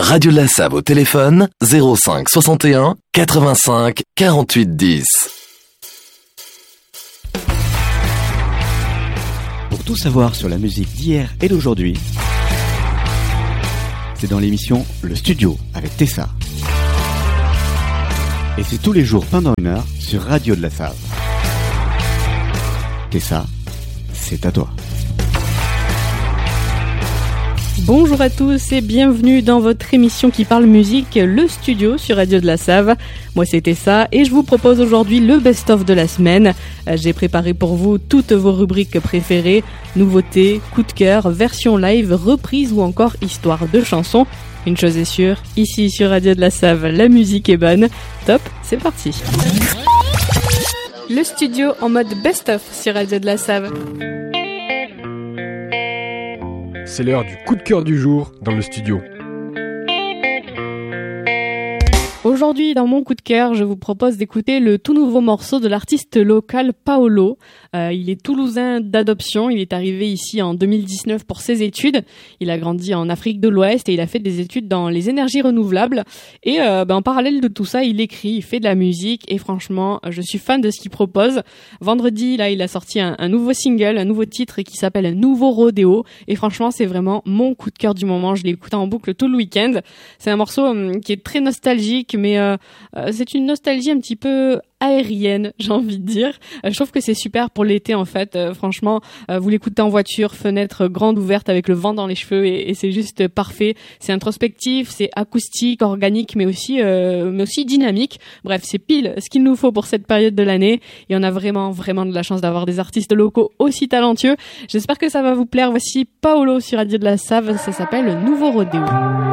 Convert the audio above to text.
Radio de la Save au téléphone 05 61 85 48 10. Pour tout savoir sur la musique d'hier et d'aujourd'hui, c'est dans l'émission Le Studio avec Tessa. Et c'est tous les jours pendant 1 heure sur Radio de la Save. Tessa, c'est à toi. Bonjour à tous et bienvenue dans votre émission qui parle musique, Le Studio sur Radio de la Save. Moi c'est Tessa et je vous propose aujourd'hui le best-of de la semaine. J'ai préparé pour vous toutes vos rubriques préférées, nouveautés, coups de cœur, version live, reprise ou encore histoire de chansons. Une chose est sûre, ici sur Radio de la Save, la musique est bonne. Top, c'est parti. Le Studio en mode best-of sur Radio de la Save. C'est l'heure du coup de cœur du jour dans le studio. Aujourd'hui, dans mon coup de cœur, je vous propose d'écouter le tout nouveau morceau de l'artiste local Paolo. Il est toulousain d'adoption, il est arrivé ici en 2019 pour ses études. Il a grandi en Afrique de l'Ouest et il a fait des études dans les énergies renouvelables. Et en parallèle de tout ça, il écrit, il fait de la musique et franchement, je suis fan de ce qu'il propose. Vendredi, là, il a sorti un nouveau single, un nouveau titre qui s'appelle Nouveau Rodéo. Et franchement, c'est vraiment mon coup de cœur du moment. Je l'ai écouté en boucle tout le week-end. C'est un morceau qui est très nostalgique, mais c'est une nostalgie un petit peu aérienne, j'ai envie de dire. Je trouve que c'est super pour l'été en fait. Franchement, vous l'écoutez en voiture, fenêtre grande ouverte avec le vent dans les cheveux et c'est juste parfait. C'est introspectif, c'est acoustique, organique, mais aussi dynamique. Bref, c'est pile ce qu'il nous faut pour cette période de l'année et on a vraiment de la chance d'avoir des artistes locaux aussi talentueux. J'espère que ça va vous plaire. Voici Paolo sur Radio de la Save, ça s'appelle Nouveau Rodéo.